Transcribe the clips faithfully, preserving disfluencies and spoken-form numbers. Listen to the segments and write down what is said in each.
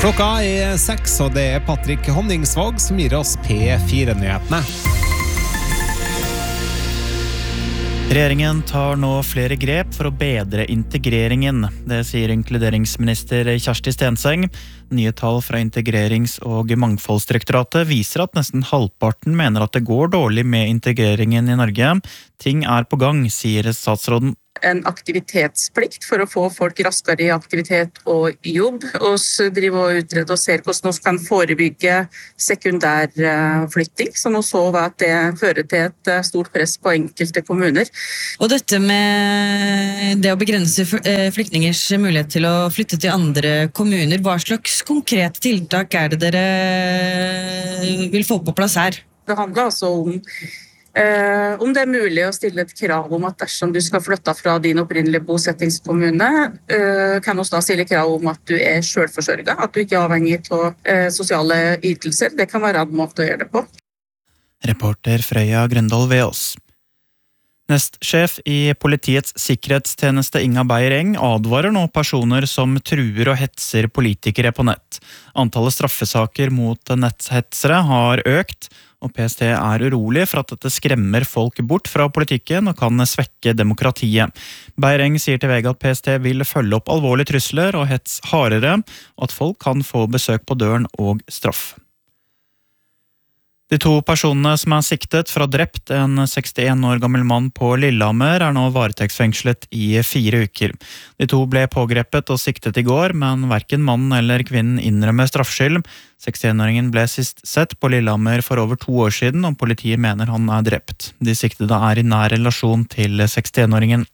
Klokka er seks, og det er Patrick Honningsvåg som gir oss P fire-nyhetene. Regjeringen tar nå flere grep for å bedre integreringen. Det sier inkluderingsminister Kjersti Stenseng. Nye tall fra Integrerings- og Mangfoldsdirektoratet viser at nesten halvparten mener at det går dårlig med integreringen i Norge. Ting er på gang, sier statsråden. En aktivitetsplikt for å få folk raskere i aktivitet og jobb. Og så driver og utreder og ser hvordan vi kan forebygge sekundærflytting, som vi så at det fører til et stort press på enkelte kommuner. Og dette med det å begrense flyktningers mulighet til å flytte til andre kommuner, hva slags konkrete tiltak er det dere vil få på plass her? Det handler altså om Eh, om det er mulig å stille et krav om at dersom du skal flytte fra din opprinnelige bosettingskommune, eh, kan du da stille krav om at du er selvforsørget, at du ikke er avhengig av eh, sosiale ytelser. Det kan være en måte å gjøre det på. Reporter Frøya Grøndal ved oss. Nestsjef i Politiets sikkerhetstjeneste Inga Beyer-Eng advarer nå personer som truer og hetser politikere på nett. Antallet straffesaker mot netthetsere har økt, og P S T er urolig for at dette skremmer folk bort fra politikken og kan svekke demokratiet. Beyer-Eng sier til V G at P S T vil følge opp alvorlige trusler og hets hardere, og at folk kan få besøk på døren og straff. De to personene som er siktet for å ha drept en sekstien år gammel mann på Lillehammer er nå varetektsfengslet i fire uker. De to ble pågrepet og siktet i går, men hverken mannen eller kvinnen innrømmer straffskyld. sekstien-åringen ble sist sett på Lillehammer for over to år siden, og politiet mener han er drept. De siktede er i nær relasjon til sekstien-åringen.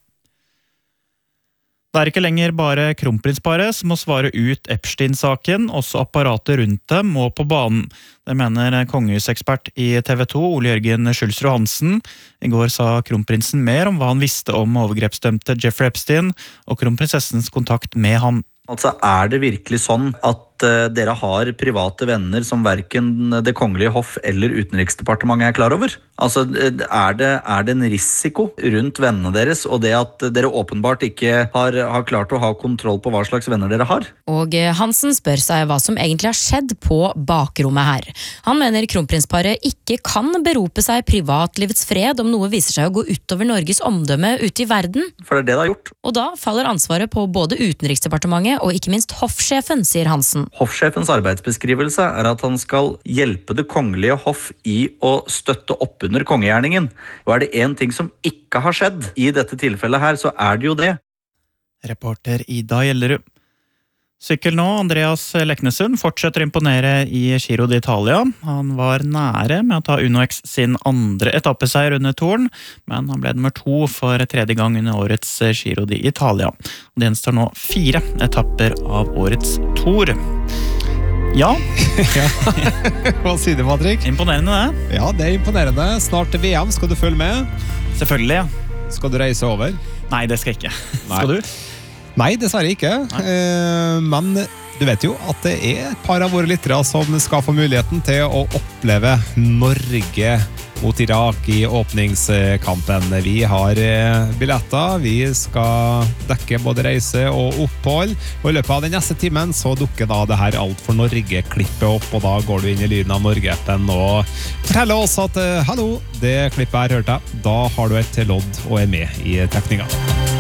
Det er ikke lenger bare kronprinsparet som må svare ut Epstein-saken, også apparatet rundt dem må på banen. Det mener kongehusekspert i T V to, Ole Jørgen Schulzrud Hansen. I går sa kronprinsen mer om hva han visste om overgrepsdømte Jeffrey Epstein og kronprinsessens kontakt med ham. Altså, er det virkelig sånn at uh, dere har private venner som hverken det kongelige hoff eller utenriksdepartementet er klar over? Altså, er det, er det en risiko rundt vennene deres, og det at dere åpenbart ikke har, har klart å ha kontroll på hva slags venner dere har? Og Hansen spør seg hva som egentlig har skjedd på bakrommet her. Han mener kronprinsparet ikke kan berope seg privatlivets fred om noe viser seg å gå utover Norges omdømme ute i verden. For det er det det har gjort. Og da faller ansvaret på både utenriksdepartementet og ikke minst hoffsjefen, sier Hansen. Hoffsjefens arbeidsbeskrivelse er at han skal hjelpe det kongelige hoff i å støtte opp under kongegjerningen. Og er det en ting som ikke har skjedd i dette tilfellet her, så er det jo det. Reporter Ida Gjellerud. Sykkel nå, Andreas Leknesund fortsetter å imponere i Giro d'Italia. Han var nære med å ta Uno X sin andre etappeseier under Touren, men han ble nummer to for tredje gang under årets Giro d'Italia. Det gjenstår nå fire etapper av årets Tour. Ja. Ja. Hva sier du, Patrick? Imponerende det. Ja, det er imponerende. Snart til V M, skal du følge med? Selvfølgelig, ja. Skal du reise over? Nei, det skal jeg ikke. Nei. Skal du? Nei, dessverre ikke. Eh, men du vet jo at det er et par av våre lyttere som skal få muligheten til å oppleve Norge mot Irak i åpningskampen. Vi har billetter, vi skal dekke både reise og opphold, og i løpet av den neste timen så dukker da det her Alt for Norge-klippet opp, og da går du inn i Lyden av Norge-appen og forteller oss at hallo, det klippet her hørte jeg, da har du et lodd og er med i trekninga.